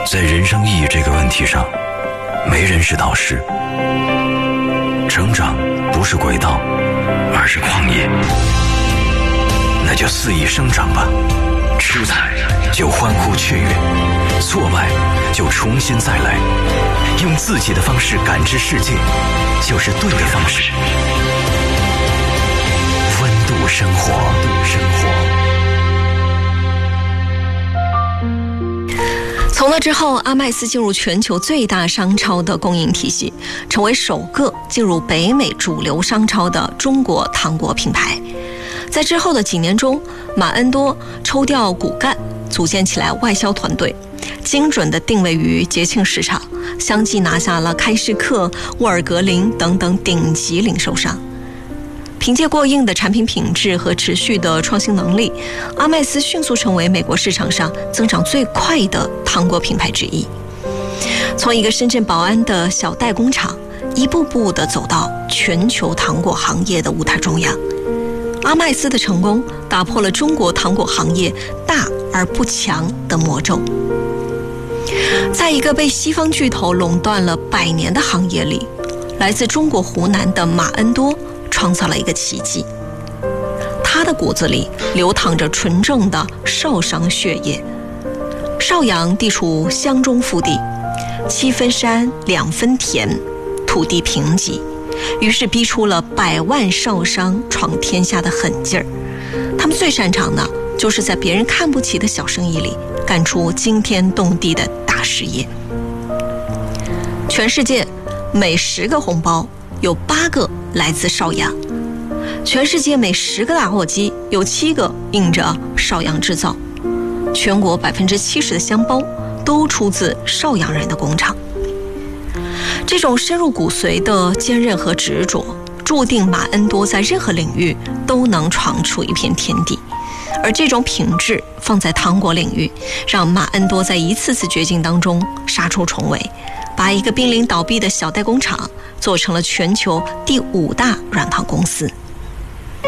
在人生意义这个问题上，没人是导师。成长不是轨道，而是旷野。那就肆意生长吧，出彩就欢呼雀跃，挫败就重新再来，用自己的方式感知世界，就是对的方式。温度生活。 从那之后，阿麦斯进入全球最大商超的供应体系，成为首个进入北美主流商超的中国糖果品牌。在之后的几年中，马恩多抽调骨干，组建起来外销团队，精准地定位于节庆市场，相继拿下了开市客、沃尔格林等等顶级零售商。凭借过硬的产品品质和持续的创新能力，阿麦斯迅速成为美国市场上增长最快的糖果品牌之一。从一个深圳宝安的小代工厂，一步步地走到全球糖果行业的舞台中央。阿麦斯的成功打破了中国糖果行业大而不强的魔咒。在一个被西方巨头垄断了100年的行业里，来自中国湖南的马恩多创造了一个奇迹。他的骨子里流淌着纯正的邵商血液。邵阳地处湘中腹地，7分山2分田，土地贫瘠，于是逼出了100万邵商闯天下的狠劲儿。他们最擅长的就是在别人看不起的小生意里干出惊天动地的大事业。全世界每10个红包有8个来自邵阳，全世界每10个打火机有7个印着邵阳制造，全国70%的香包都出自邵阳人的工厂。这种深入骨髓的坚韧和执着，注定马恩多在任何领域都能闯出一片天地。而这种品质放在糖果领域，让马恩多在一次次绝境当中杀出重围，把一个濒临倒闭的小代工厂做成了全球第5大软糖公司。